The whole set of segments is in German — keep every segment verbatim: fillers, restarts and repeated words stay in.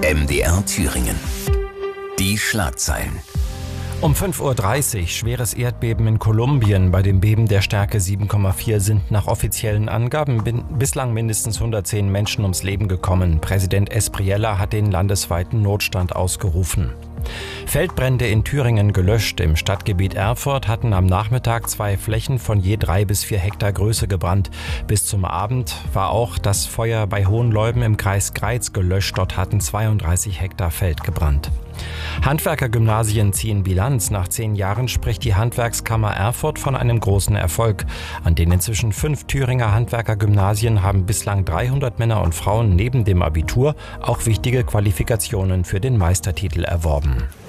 M D R Thüringen. Die Schlagzeilen. Um fünf Uhr dreißig schweres Erdbeben in Kolumbien. Bei dem Beben der Stärke sieben Komma vier sind nach offiziellen Angaben bin- bislang mindestens hundertzehn Menschen ums Leben gekommen. Präsident Espriella hat den landesweiten Notstand ausgerufen. Feldbrände in Thüringen gelöscht. Im Stadtgebiet Erfurt hatten am Nachmittag zwei Flächen von je drei bis vier Hektar Größe gebrannt. Bis zum Abend war auch das Feuer bei Hohenleuben im Kreis Greiz gelöscht. Dort hatten zweiunddreißig Hektar Feld gebrannt. Handwerkergymnasien ziehen Bilanz. Nach zehn Jahren spricht die Handwerkskammer Erfurt von einem großen Erfolg. An den inzwischen fünf Thüringer Handwerkergymnasien haben bislang dreihundert Männer und Frauen neben dem Abitur auch wichtige Qualifikationen für den Meistertitel erworben.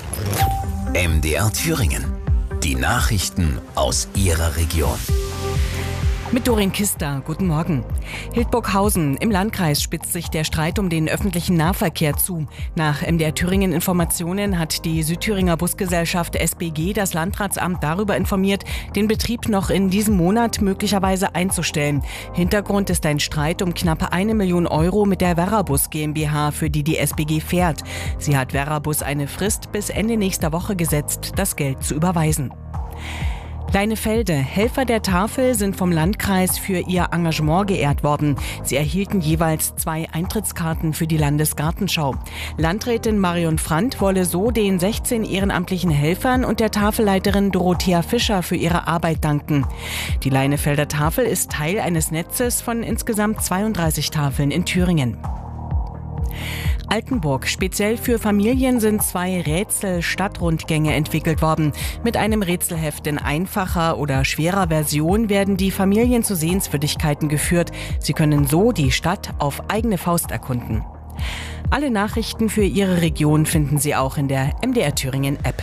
M D R Thüringen. Die Nachrichten aus Ihrer Region. Mit Doreen Kister, guten Morgen. Hildburghausen im Landkreis spitzt sich der Streit um den öffentlichen Nahverkehr zu. Nach M D R Thüringen Informationen hat die Südthüringer Busgesellschaft S B G das Landratsamt darüber informiert, den Betrieb noch in diesem Monat möglicherweise einzustellen. Hintergrund ist ein Streit um knapp eine Million Euro mit der Verrabus GmbH, für die die S B G fährt. Sie hat Verrabus eine Frist bis Ende nächster Woche gesetzt, das Geld zu überweisen. Leinefelde. Helfer der Tafel sind vom Landkreis für ihr Engagement geehrt worden. Sie erhielten jeweils zwei Eintrittskarten für die Landesgartenschau. Landrätin Marion Frandt wolle so den sechzehn ehrenamtlichen Helfern und der Tafelleiterin Dorothea Fischer für ihre Arbeit danken. Die Leinefelder Tafel ist Teil eines Netzes von insgesamt zweiunddreißig Tafeln in Thüringen. Altenburg. Speziell für Familien sind zwei Rätsel-Stadtrundgänge entwickelt worden. Mit einem Rätselheft in einfacher oder schwerer Version werden die Familien zu Sehenswürdigkeiten geführt. Sie können so die Stadt auf eigene Faust erkunden. Alle Nachrichten für Ihre Region finden Sie auch in der M D R Thüringen App.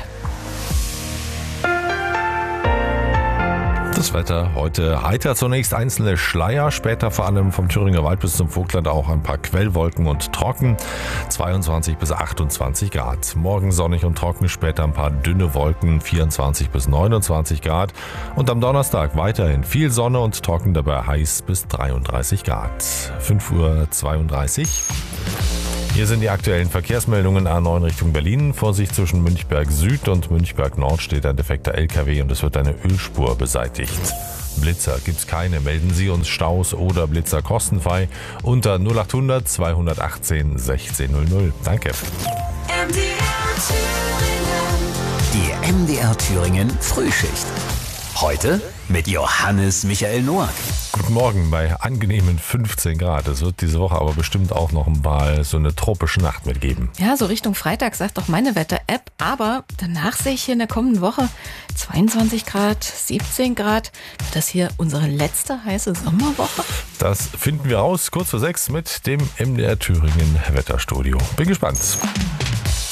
Das Wetter heute heiter, zunächst einzelne Schleier, später vor allem vom Thüringer Wald bis zum Vogtland auch ein paar Quellwolken und trocken, zweiundzwanzig bis achtundzwanzig Grad. Morgen sonnig und trocken, später ein paar dünne Wolken, vierundzwanzig bis neunundzwanzig Grad. Und am Donnerstag weiterhin viel Sonne und trocken, dabei heiß bis dreiunddreißig Grad. fünf Uhr zweiunddreißig. Hier sind die aktuellen Verkehrsmeldungen. A neun Richtung Berlin. Vorsicht, zwischen Münchberg Süd und Münchberg Nord steht ein defekter L K W und es wird eine Ölspur beseitigt. Blitzer gibt's keine. Melden Sie uns Staus oder Blitzer kostenfrei unter null achthundert zweihundertachtzehn sechzehn null null. Danke. M D R Thüringen. Die M D R Thüringen Frühschicht. Heute mit Johannes Michael Noack. Guten Morgen bei angenehmen fünfzehn Grad. Es wird diese Woche aber bestimmt auch noch mal so eine tropische Nacht mitgeben. Ja, so Richtung Freitag sagt doch meine Wetter-App. Aber danach sehe ich hier in der kommenden Woche zweiundzwanzig Grad, siebzehn Grad. Wird das hier unsere letzte heiße Sommerwoche? Das finden wir raus kurz vor sechs mit dem M D R Thüringen Wetterstudio. Bin gespannt.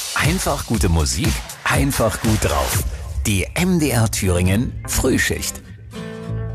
Einfach gute Musik, einfach gut drauf. Die M D R Thüringen Frühschicht.